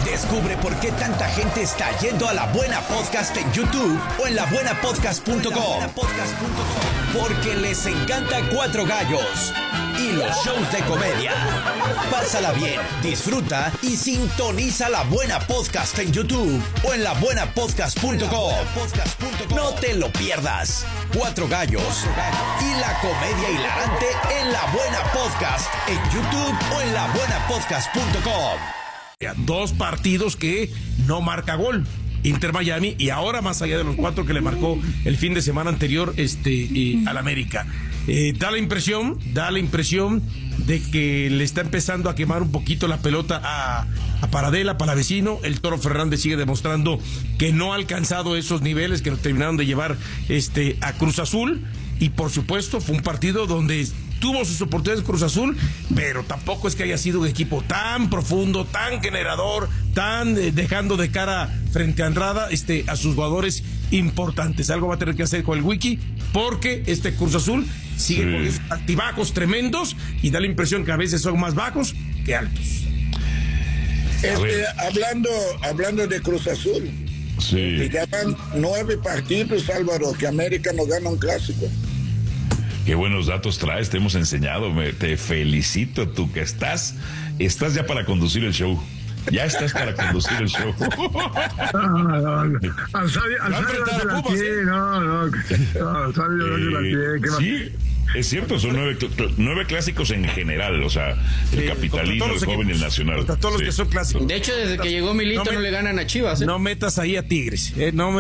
Descubre por qué tanta gente está yendo a La Buena Podcast en YouTube o en labuenapodcast.com. Porque les encanta Cuatro Gallos y los shows de comedia. Pásala bien, disfruta y sintoniza La Buena Podcast en YouTube o en labuenapodcast.com. No te lo pierdas. Cuatro Gallos y la comedia hilarante en La Buena Podcast en YouTube o en labuenapodcast.com. Dos partidos que no marca gol. Inter Miami y ahora más allá de los 4 que le marcó el fin de semana anterior al América. Da la impresión de que le está empezando a quemar un poquito la pelota a Paradela, Palavecino. El Toro Fernández sigue demostrando que no ha alcanzado esos niveles que nos terminaron de llevar a Cruz Azul. Y por supuesto fue un partido donde tuvo sus oportunidades Cruz Azul, pero tampoco es que haya sido un equipo tan profundo, tan generador, tan dejando de cara frente a Andrada a sus jugadores importantes. Algo va a tener que hacer con el Wiki, porque Cruz Azul sigue con esos altibajos tremendos y da la impresión que a veces son más bajos que altos. Hablando de Cruz Azul, ya van 9 partidos, Álvaro, que América no gana un clásico. Qué buenos datos traes, te hemos enseñado, te felicito, tú que estás ya para conducir el show. Ya estás para conducir el show. Sí, es cierto, son 9 clásicos en general, o sea, el capitalino, el joven y el nacional. Todos los que son clásicos. De hecho, desde que llegó Milito no le ganan a Chivas. No metas ahí a Tigres, porque No.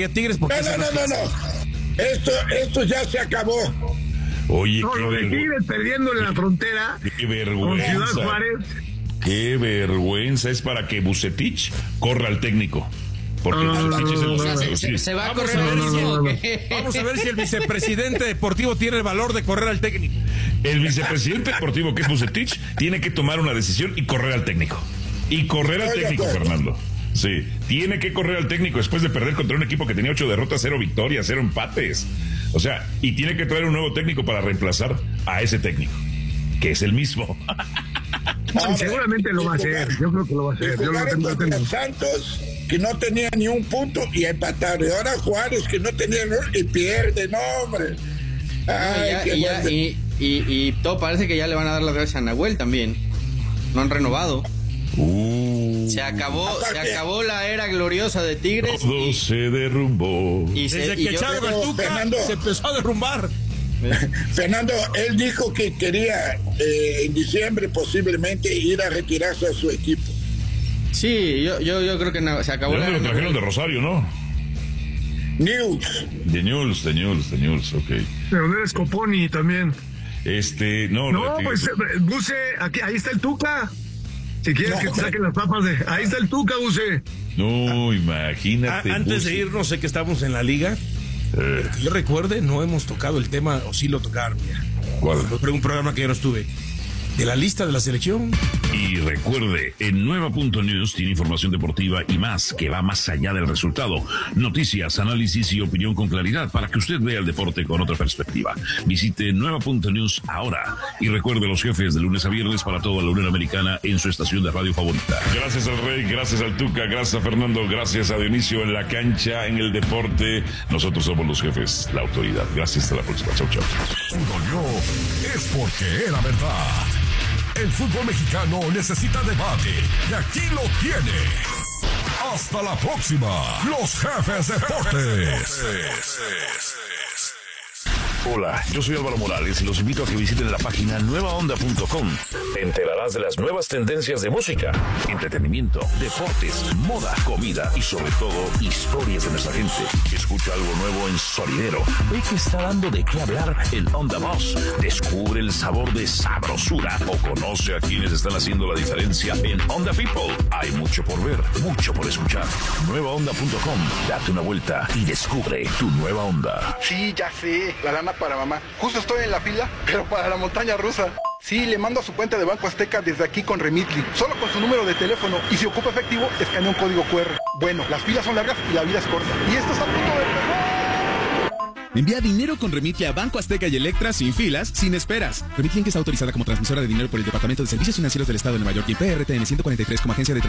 Esto ya se acabó. Oye, Tigres perdiéndole la frontera. Qué vergüenza. Con Ciudad Juárez. Qué vergüenza, es para que Vucetich corra al técnico. Porque se va a correr. Vamos a ver si el vicepresidente deportivo tiene el valor de correr al técnico. El vicepresidente deportivo, que es Vucetich, tiene que tomar una decisión y correr al técnico. Fernando. Sí, tiene que correr al técnico después de perder contra un equipo que tenía 8 derrotas, 0 victorias, 0 empates. O sea, y tiene que traer un nuevo técnico para reemplazar a ese técnico, que es el mismo. Seguramente lo va a hacer, yo creo que lo va a hacer. Yo lo tengo. Santos, que no tenía ni un punto, y empataron. Y ahora Juárez, que no tenía y pierde, no, hombre. Y todo parece que ya le van a dar las gracias a Nahuel también. No han renovado. Se acabó la era gloriosa de Tigres. Todo se derrumbó. Desde que echaron al Tuca, se empezó a derrumbar. Fernando, él dijo que quería en diciembre posiblemente ir a retirarse a su equipo. Sí, yo creo que se acabó la era. Lo trajeron de Rosario, ¿no? De Newell's, ok. Pero no eres Coponi también. No, pues Buce, ahí está el Tuca. Si quieres que te saquen las papas ahí está el Tuca, Buce. No, imagínate. Antes de irnos, sé que estamos en la liga. Pero que yo recuerde, no hemos tocado el tema, o sí lo tocaron. ¿Cuál? Fue un programa que yo no estuve. De la lista de la selección. Y recuerde, en Nueva.News tiene información deportiva y más, que va más allá del resultado. Noticias, análisis y opinión con claridad para que usted vea el deporte con otra perspectiva. Visite Nueva.News ahora. Y recuerde, los jefes de lunes a viernes para toda la Unión Americana en su estación de radio favorita. Gracias al Rey, gracias al Tuca, gracias a Fernando, gracias a Dionisio en la cancha, en el deporte. Nosotros somos los jefes, la autoridad. Gracias, hasta la próxima. Chau. Es porque era verdad. El fútbol mexicano necesita debate y aquí lo tiene. Hasta la próxima, los jefes deportes. Hola, yo soy Álvaro Morales y los invito a que visiten la página nuevaonda.com. Te enterarás de las nuevas tendencias de música, entretenimiento, deportes, moda, comida y sobre todo historias de nuestra gente. Escucha algo nuevo en Sonidero. Ve que está dando de qué hablar el Onda Boss. Descubre el sabor de sabrosura o conoce a quienes están haciendo la diferencia en Onda People. Hay mucho por ver, mucho por escuchar. Nuevaonda.com. Date una vuelta y descubre tu nueva onda. Sí, ya sé, la lana para mamá. Justo estoy en la fila, pero para la montaña rusa. Sí, le mando a su cuenta de Banco Azteca desde aquí con Remitly. Solo con su número de teléfono. Y si ocupa efectivo, escanea un código QR. Bueno, las filas son largas y la vida es corta. Y esto es a punto de empezar. Envía dinero con Remitly a Banco Azteca y Electra sin filas, sin esperas. Remitly, que está autorizada como transmisora de dinero por el Departamento de Servicios Financieros del Estado de Nueva York y PRTN 143 como agencia de